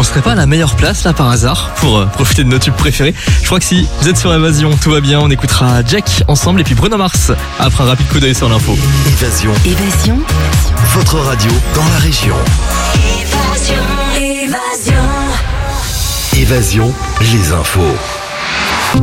serait pas à la meilleure place là par hasard pour profiter de nos tubes préférés? Je crois que si vous êtes sur Évasion, tout va bien. On écoutera Jack ensemble et puis Bruno Mars après un rapide coup d'œil sur l'info. Évasion. Votre radio dans la région. Évasion, les infos.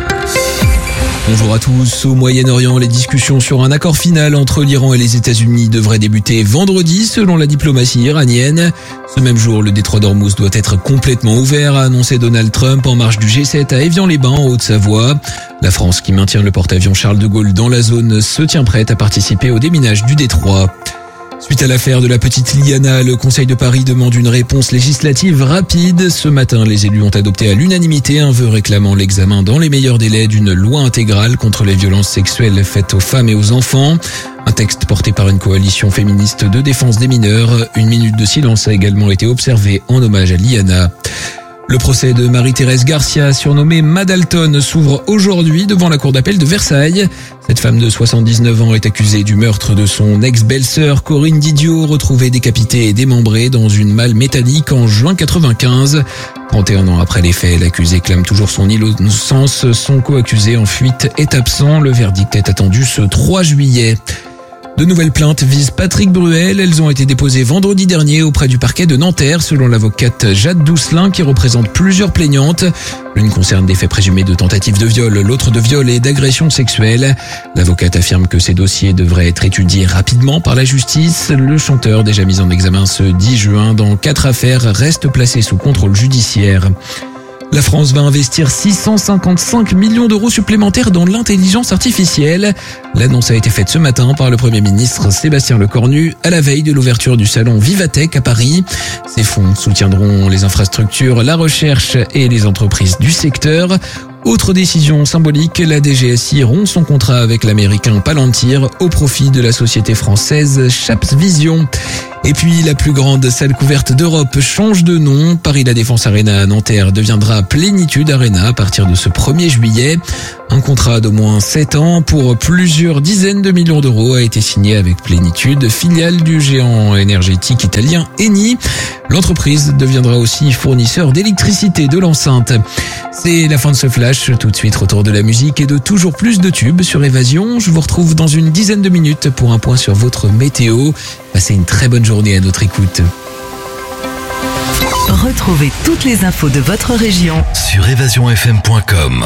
Bonjour à tous. Au Moyen-Orient, les discussions sur un accord final entre l'Iran et les États-Unis devraient débuter vendredi, selon la diplomatie iranienne. Ce même jour, le détroit d'Ormuz doit être complètement ouvert, a annoncé Donald Trump en marge du G7 à Évian-les-Bains, en Haute-Savoie. La France, qui maintient le porte-avions Charles de Gaulle dans la zone, se tient prête à participer au déminage du détroit. Suite à l'affaire de la petite Liana, le Conseil de Paris demande une réponse législative rapide. Ce matin, les élus ont adopté à l'unanimité un vœu réclamant l'examen dans les meilleurs délais d'une loi intégrale contre les violences sexuelles faites aux femmes et aux enfants. Un texte porté par une coalition féministe de défense des mineurs. Une minute de silence a également été observée en hommage à Liana. Le procès de Marie-Thérèse Garcia, surnommée Madalton, s'ouvre aujourd'hui devant la cour d'appel de Versailles. Cette femme de 79 ans est accusée du meurtre de son ex-belle-sœur Corinne Didio, retrouvée décapitée et démembrée dans une malle métallique en juin 95. 31 ans après les faits, l'accusé clame toujours son innocence. Son co-accusé en fuite est absent. Le verdict est attendu ce 3 juillet. De nouvelles plaintes visent Patrick Bruel. Elles ont été déposées vendredi dernier auprès du parquet de Nanterre, selon l'avocate Jade Doucelin, qui représente plusieurs plaignantes. L'une concerne des faits présumés de tentative de viol, l'autre de viol et d'agression sexuelle. L'avocate affirme que ces dossiers devraient être étudiés rapidement par la justice. Le chanteur, déjà mis en examen ce 10 juin dans 4 affaires, reste placé sous contrôle judiciaire. La France va investir 655 millions d'euros supplémentaires dans l'intelligence artificielle. L'annonce a été faite ce matin par le Premier ministre Sébastien Lecornu à la veille de l'ouverture du salon Vivatech à Paris. Ces fonds soutiendront les infrastructures, la recherche et les entreprises du secteur. Autre décision symbolique, la DGSI rompt son contrat avec l'américain Palantir au profit de la société française Chaps Vision. Et puis, la plus grande salle couverte d'Europe change de nom. Paris La Défense Arena à Nanterre deviendra Plénitude Arena à partir de ce 1er juillet. Un contrat d'au moins 7 ans pour plusieurs dizaines de millions d'euros a été signé avec Plénitude, filiale du géant énergétique italien Eni. L'entreprise deviendra aussi fournisseur d'électricité de l'enceinte. C'est la fin de ce flash. Tout de suite, retour de la musique et de toujours plus de tubes sur Évasion. Je vous retrouve dans une dizaine de minutes pour un point sur votre météo. Passez une très bonne journée à notre écoute. Retrouvez toutes les infos de votre région sur évasionfm.com.